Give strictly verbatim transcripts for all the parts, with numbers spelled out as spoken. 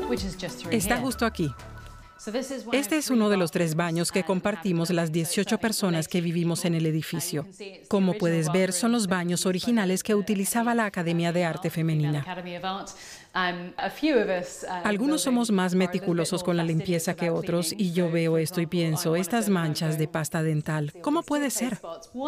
Está justo aquí. Este es uno de los tres baños que compartimos las dieciocho personas que vivimos en el edificio. Como puedes ver, son los baños originales que utilizaba la Academia de Arte Femenina. Algunos somos más meticulosos con la limpieza que otros, y yo veo esto y pienso, estas manchas de pasta dental, ¿cómo puede ser?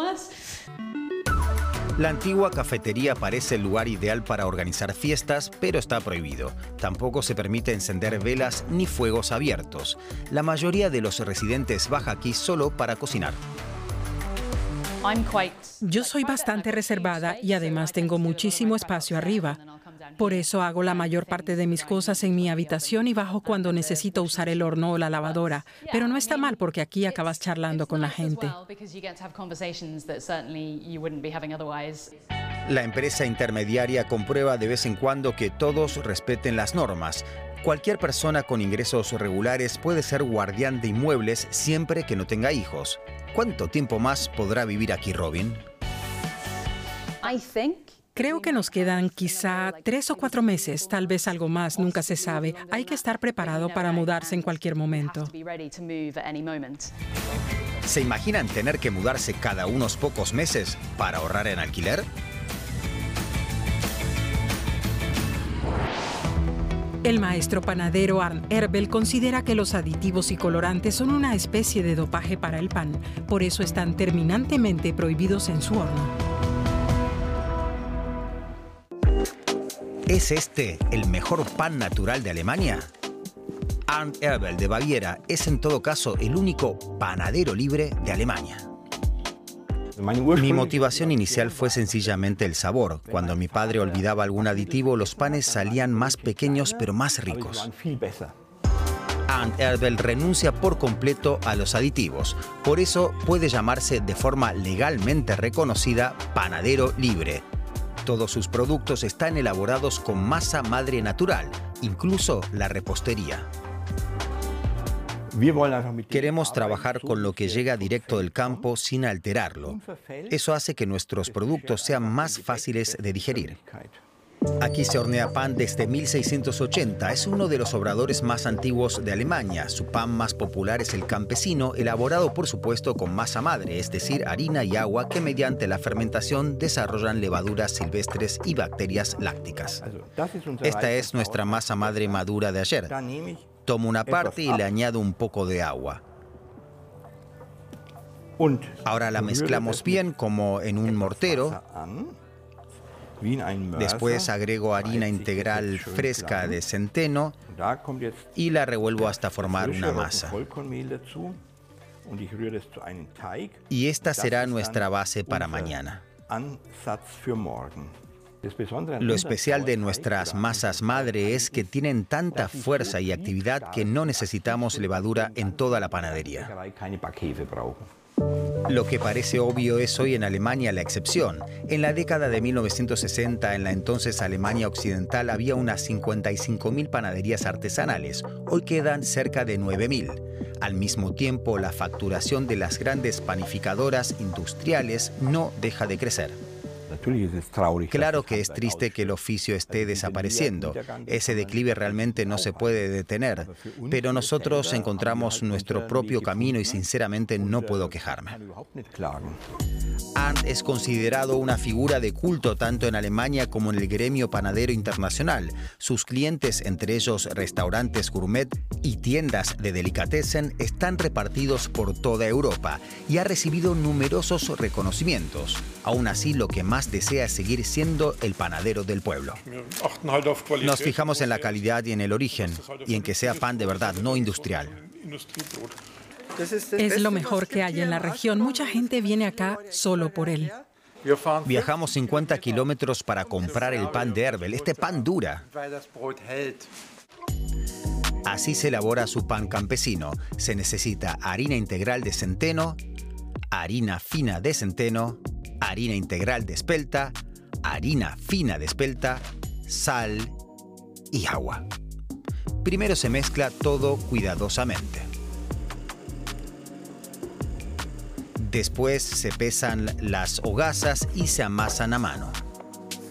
La antigua cafetería parece el lugar ideal para organizar fiestas, pero está prohibido. Tampoco se permite encender velas ni fuegos abiertos. La mayoría de los residentes baja aquí solo para cocinar. Yo soy bastante reservada y además tengo muchísimo espacio arriba. Por eso hago la mayor parte de mis cosas en mi habitación y bajo cuando necesito usar el horno o la lavadora. Pero no está mal porque aquí acabas charlando con la gente. La empresa intermediaria comprueba de vez en cuando que todos respeten las normas. Cualquier persona con ingresos regulares puede ser guardián de inmuebles siempre que no tenga hijos. ¿Cuánto tiempo más podrá vivir aquí Robin? Creo que nos quedan quizá tres o cuatro meses, tal vez algo más, nunca se sabe. Hay que estar preparado para mudarse en cualquier momento. ¿Se imaginan tener que mudarse cada unos pocos meses para ahorrar en alquiler? El maestro panadero Arnd Erbel considera que los aditivos y colorantes son una especie de dopaje para el pan. Por eso están terminantemente prohibidos en su horno. ¿Es este el mejor pan natural de Alemania? Arnd Erbel de Baviera es en todo caso el único panadero libre de Alemania. Mi motivación inicial fue sencillamente el sabor. Cuando mi padre olvidaba algún aditivo, los panes salían más pequeños pero más ricos. Arnd Erbel renuncia por completo a los aditivos. Por eso puede llamarse de forma legalmente reconocida panadero libre. Todos sus productos están elaborados con masa madre natural, incluso la repostería. Queremos trabajar con lo que llega directo del campo sin alterarlo. Eso hace que nuestros productos sean más fáciles de digerir. Aquí se hornea pan desde mil seiscientos ochenta. Es uno de los obradores más antiguos de Alemania. Su pan más popular es el campesino, elaborado por supuesto con masa madre, es decir, harina y agua que mediante la fermentación desarrollan levaduras silvestres y bacterias lácticas. Esta es nuestra masa madre madura de ayer. Tomo una parte y le añado un poco de agua. Ahora la mezclamos bien como en un mortero. Después agrego harina integral fresca de centeno y la revuelvo hasta formar una masa. Y esta será nuestra base para mañana. Lo especial de nuestras masas madre es que tienen tanta fuerza y actividad que no necesitamos levadura en toda la panadería. Lo que parece obvio es hoy en Alemania la excepción. En la década de mil novecientos sesenta, en la entonces Alemania Occidental, había unas cincuenta y cinco mil panaderías artesanales. Hoy quedan cerca de nueve mil. Al mismo tiempo, la facturación de las grandes panificadoras industriales no deja de crecer. Claro que es triste que el oficio esté desapareciendo. Ese declive realmente no se puede detener. Pero nosotros encontramos nuestro propio camino y sinceramente no puedo quejarme. Arnd es considerado una figura de culto tanto en Alemania como en el gremio panadero internacional. Sus clientes, entre ellos restaurantes gourmet y tiendas de delicatessen, están repartidos por toda Europa y ha recibido numerosos reconocimientos. Aún así, lo que más desea es seguir siendo el panadero del pueblo. Nos fijamos en la calidad y en el origen, y en que sea pan de verdad, no industrial. Es lo mejor que hay en la región. Mucha gente viene acá solo por él. Viajamos cincuenta kilómetros para comprar el pan de Erbel. Este pan dura. Así se elabora su pan campesino. Se necesita harina integral de centeno, harina fina de centeno, harina integral de espelta, harina fina de espelta, sal y agua. Primero se mezcla todo cuidadosamente. Después se pesan las hogazas y se amasan a mano.